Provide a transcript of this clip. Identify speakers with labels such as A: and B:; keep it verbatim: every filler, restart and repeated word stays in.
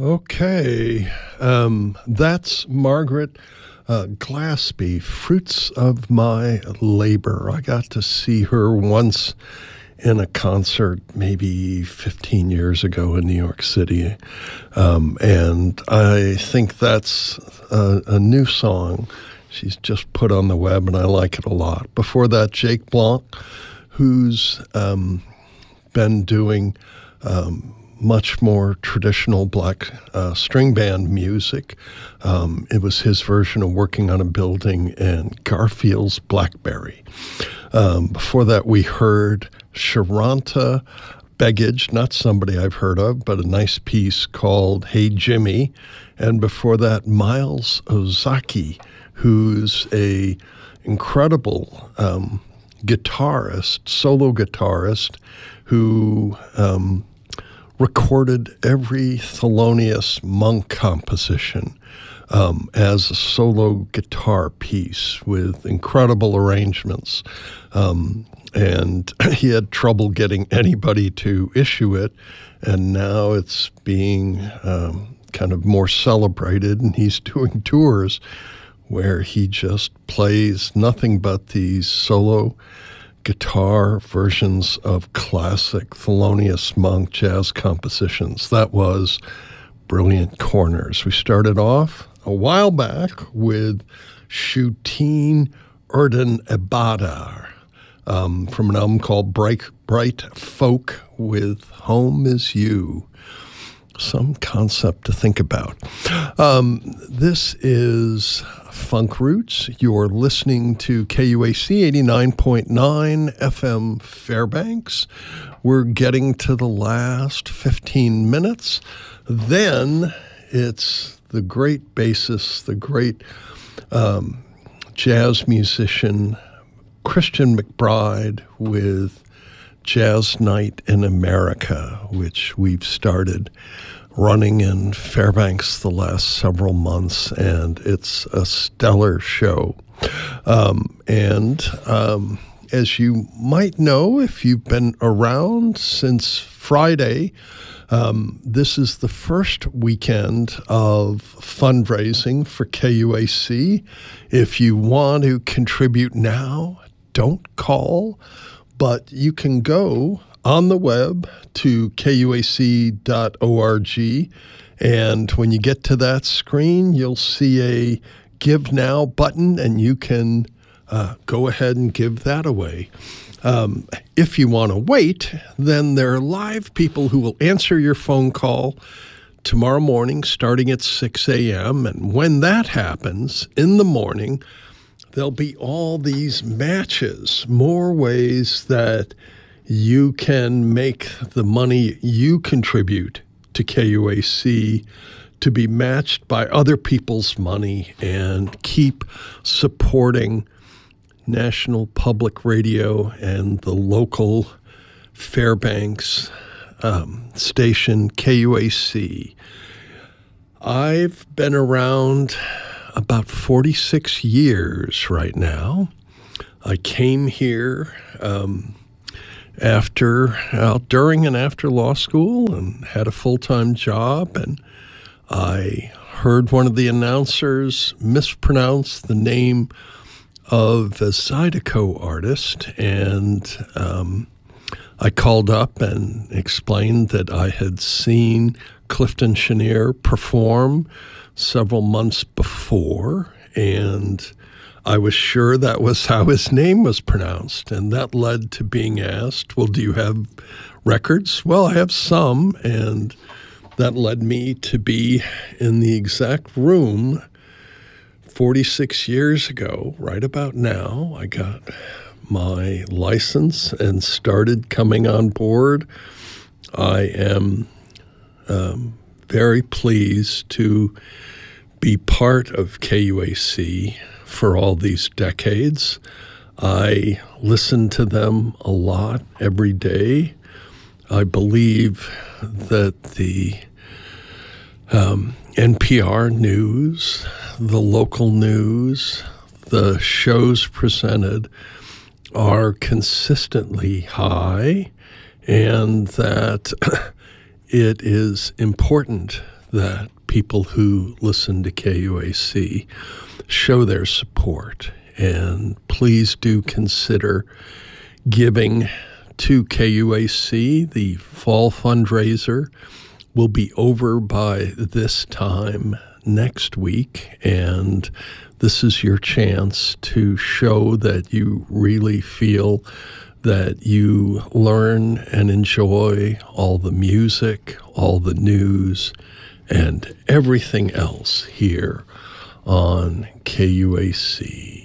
A: Okay, um, that's Margaret uh, Glaspie, Fruits of My Labor. I got to see her once in a concert maybe fifteen years ago in New York City, um, and I think that's a, a new song she's just put on the web, and I like it a lot. Before that, Jake Blanc, who's um, been doing um, much more traditional black uh, string band music. Um, it was his version of Working on a Building and Garfield's Blackberry. Um, before that, we heard Sharanta Begich, not somebody I've heard of, but a nice piece called Hey Jimmy. And before that, Miles Ozaki, who's a incredible um, guitarist, solo guitarist, who um, recorded every Thelonious Monk composition um, as a solo guitar piece with incredible arrangements. Um, and he had trouble getting anybody to issue it, and now it's being um, kind of more celebrated, and he's doing tours where he just plays nothing but these solo guitar versions of classic Thelonious Monk jazz compositions. That was Brilliant Corners. We started off a while back with Shuteen Erden Ebada um, from an album called Bright, Bright Folk with Home Is You. Some concept to think about. Um, this is Funk Roots. You're listening to K U A C eighty-nine point nine F M Fairbanks. We're getting to the last fifteen minutes. Then it's the great bassist, the great um, jazz musician, Christian McBride, with Jazz Night in America, which we've started running in Fairbanks the last several months, and it's a stellar show. Um, and um, as you might know, if you've been around since Friday, um, this is the first weekend of fundraising for K U A C. If you want to contribute now, don't call, but you can go on the web to K U A C dot org, and when you get to that screen, you'll see a Give Now button, and you can uh, go ahead and give that away. Um, if you want to wait, then there are live people who will answer your phone call tomorrow morning starting at six a.m., and when that happens in the morning, there'll be all these matches, more ways that you can make the money you contribute to K U A C to be matched by other people's money and keep supporting National Public Radio and the local Fairbanks um, station, K U A C. I've been around about forty-six years right now. I came here um, after, uh, during and after law school, and had a full-time job, and I heard one of the announcers mispronounce the name of a Zydeco artist, and um, I called up and explained that I had seen Clifton Chenier perform several months before, and I was sure that was how his name was pronounced, and that led to being asked, well, do you have records? Well, I have some, and that led me to be in the exact room forty-six years ago, right about now. I got my license and started coming on board. I am um, very pleased to be part of K U A C for all these decades. I listen to them a lot every day. I believe that the um, N P R news, the local news, the shows presented are consistently high, and that it is important that people who listen to K U A C show their support. And please do consider giving to K U A C. The fall fundraiser will be over by this time next week, and this is your chance to show that you really feel that you learn and enjoy all the music, all the news, and everything else here on K U A C.